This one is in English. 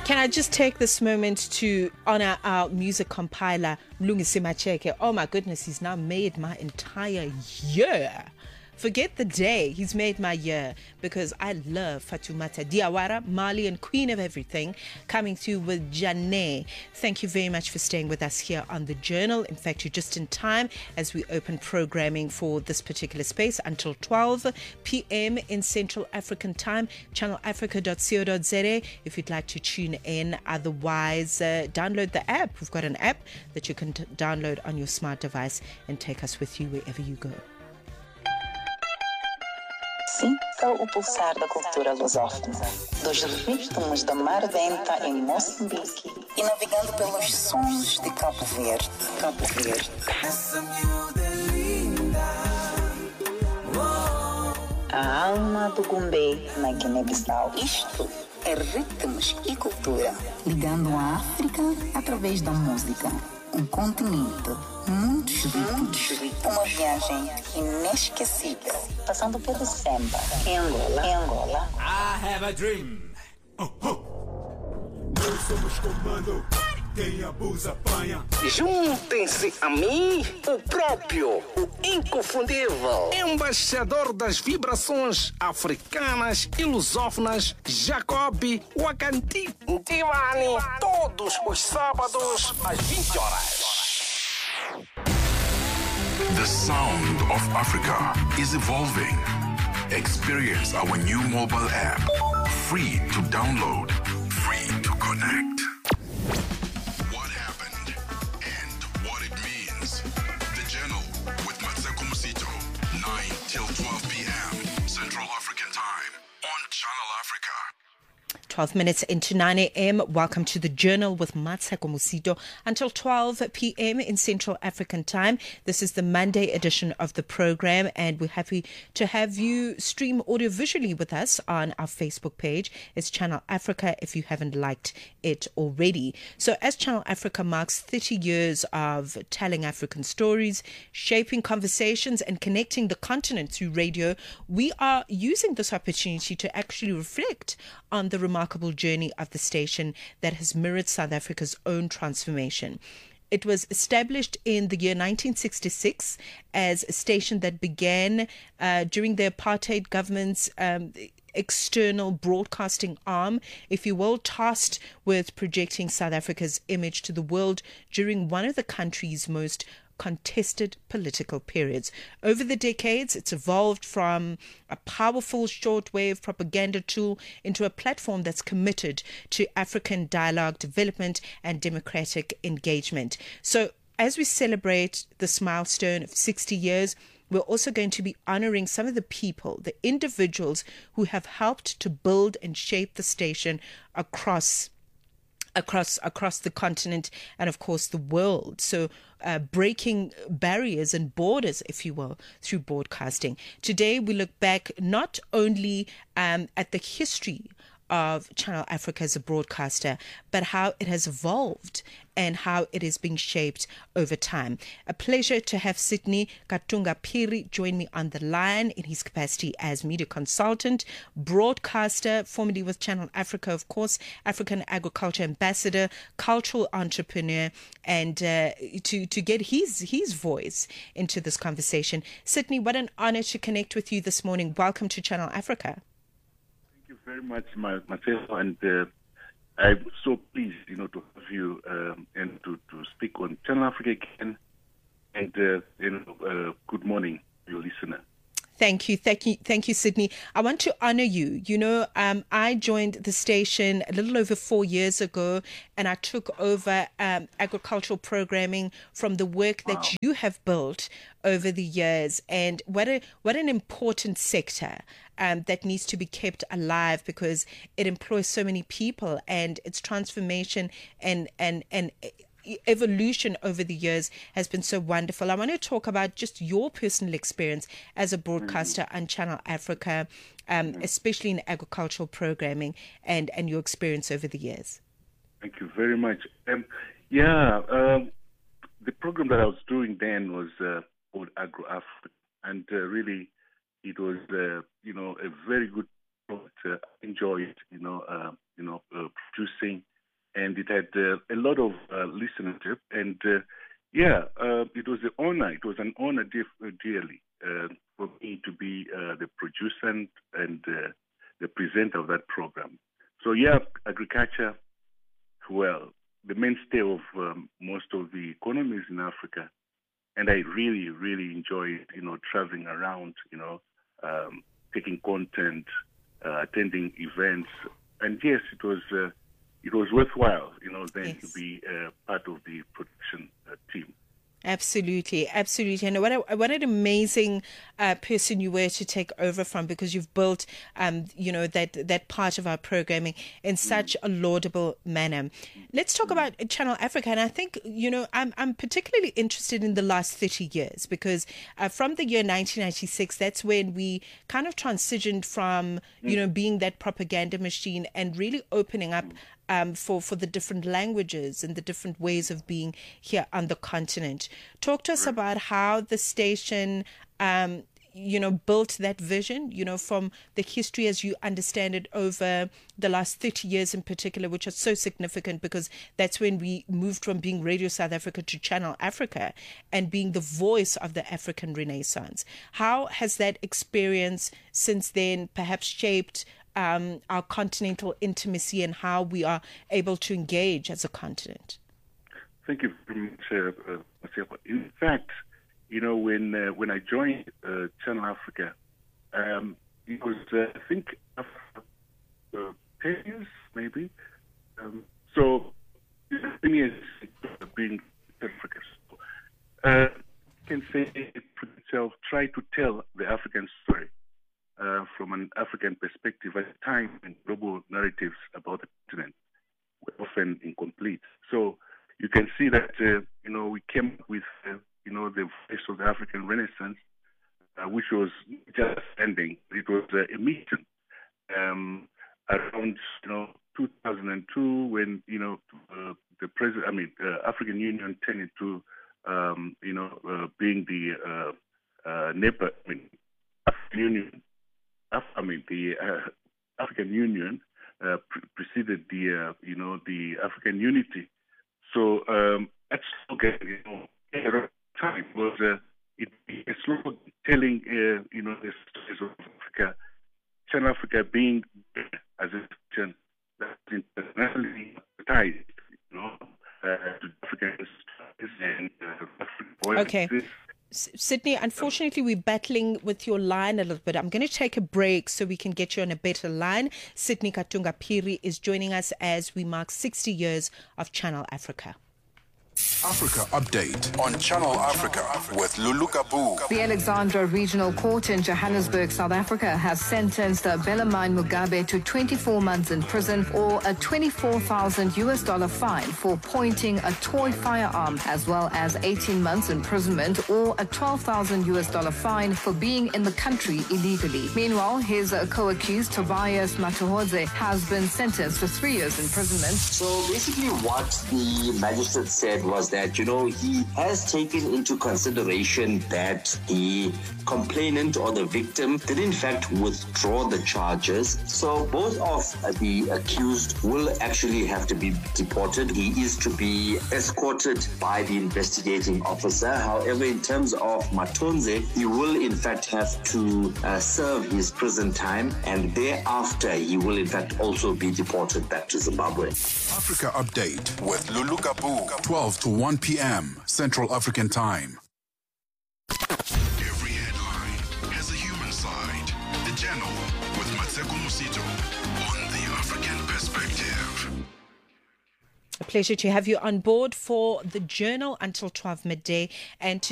Can I just take this moment to honor our music compiler, Mlungisi Macheke? Oh my goodness, he's now made my entire year. Forget the day, he's made my year because I love Fatoumata Diawara, Malian queen of everything, coming through with Janae. Thank you very much for staying with us here on The Journal. In fact, you're just in time as we open programming for this particular space until 12 p.m. in Central African Time, channelafrica.co.za if you'd like to tune in. Otherwise, download the app. We've got an app that you can download on your smart device and take us with you wherever you go. Sinta o pulsar da cultura lusófona, dos ritmos da Mar Denta em Moçambique e navegando pelos sons de Cabo Verde. Cabo Verde. A alma do Gumbê na Guiné-Bissau. Isto é ritmos e cultura, ligando a África através da música. Um continente, muitos ritmos, uma viagem inesquecível, passando pelo Semba, em Angola. I have a dream. Nós somos comando, quem abusa apanha. Juntem-se a mim, o próprio, o inconfundível, embaixador das vibrações africanas e lusófonas, Jacob Wakanti Divani, todos os sábados às 20 horas. The sound of Africa is evolving. Experience our new mobile app. Free to download, free to connect. What happened and what it means. The Journal with Matseko Musito, 9 till 12 p.m. Central African Time on Channel Africa. 12 minutes into 9 a.m. Welcome to The Journal with Matseko Musito until 12 p.m. in Central African Time. This is the Monday edition of the program, and we're happy to have you stream audio-visually with us on our Facebook page. It's Channel Africa if you haven't liked it already. So as Channel Africa marks 30 years of telling African stories, shaping conversations and connecting the continent through radio, we are using this opportunity to actually reflect on the remarkable journey of the station that has mirrored South Africa's own transformation. It was established in the year 1966 as a station that began during the apartheid government's external broadcasting arm, if you will, tasked with projecting South Africa's image to the world during one of the country's most contested political periods. Over the decades, it's evolved from a powerful shortwave propaganda tool into a platform that's committed to African dialogue, development, and democratic engagement. So as we celebrate this milestone of 60 years, we're also going to be honoring some of the people, the individuals who have helped to build and shape the station across the continent and, of course, the world. So breaking barriers and borders, if you will, through broadcasting. Today, we look back not only at the history of Channel Africa as a broadcaster, but how it has evolved and how it is being shaped over time. A pleasure to have Sydney Katunga Phiri join me on the line in his capacity as media consultant, broadcaster, formerly with Channel Africa, of course, African agriculture ambassador, cultural entrepreneur, and to get his voice into this conversation. Sydney, what an honor to connect with you this morning. Welcome to Channel Africa. Thank you very much, Marcelo, and I'm so pleased, to have you and to speak on Channel Africa again. And good morning, your listener. Thank you, Sydney. I want to honor you. I joined the station a little over 4 years ago, and I took over agricultural programming from the work that you have built over the years. And what an important sector that needs to be kept alive, because it employs so many people, and its transformation and evolution over the years has been so wonderful. I want to talk about just your personal experience as a broadcaster on Channel Africa, especially in agricultural programming, and your experience over the years. Thank you very much. The program that I was doing then was called Agro Africa, and really it was a very good product. I enjoyed producing had a lot of listenership, and it was an honor. It was an honor, dearly, for me to be the producer and the presenter of that program. So agriculture, well, the mainstay of most of the economies in Africa, and I really, really enjoyed, traveling around, taking content, attending events, and yes, it was worthwhile, then to be part of the production team. Absolutely, absolutely. And what an amazing person you were to take over from, because you've built, that part of our programming in such a laudable manner. Let's talk about Channel Africa. And I think, I'm particularly interested in the last 30 years, because from the year 1996, that's when we kind of transitioned from, being that propaganda machine and really opening up for the different languages and the different ways of being here on the continent. Talk to us about how the station, built that vision, from the history as you understand it over the last 30 years in particular, which are so significant because that's when we moved from being Radio South Africa to Channel Africa and being the voice of the African Renaissance. How has that experience since then perhaps shaped our continental intimacy and how we are able to engage as a continent? Thank you very much, Marcelo. In fact, when I joined Channel Africa, it was, I think, after 10 years, maybe. So, 10 years being Africa. I can say for itself, try to tell the African story. From an African perspective, at a time when global narratives about the continent were often incomplete. So you can see that, we came up with, the voice of the African Renaissance, which was just ending. It was a mission around, 2002 when, the president, African Union turned into, being the NEPA, African Union. The African Union preceded the African Unity. So that slogan, at the time was a slogan telling the stories of Africa, Channel Africa being as a nation that's internationally advertised, to African stories and African voices. Okay. Sydney, unfortunately, we're battling with your line a little bit. I'm going to take a break so we can get you on a better line. Sydney Katunga Phiri is joining us as we mark 60 years of Channel Africa. Africa Update on Channel Africa with Lulu Kabu. The Alexandra Regional Court in Johannesburg, South Africa, has sentenced Bellarmine Mugabe to 24 months in prison or a $24,000 fine for pointing a toy firearm, as well as 18 months imprisonment or a $12,000 fine for being in the country illegally. Meanwhile, his co-accused Tobias Matuhodze has been sentenced to 3 years imprisonment. So basically what the magistrate said was that, he has taken into consideration that the complainant or the victim did in fact withdraw the charges. So both of the accused will actually have to be deported. He is to be escorted by the investigating officer. However, in terms of Matonze, he will in fact have to serve his prison time, and thereafter he will in fact also be deported back to Zimbabwe. Africa Update with Lulu Kabu, 12 to 1 p.m. Central African Time. Every headline has a human side. The Journal with Matseko Musito on the African Perspective. A pleasure to have you on board for the Journal until 12 midday. And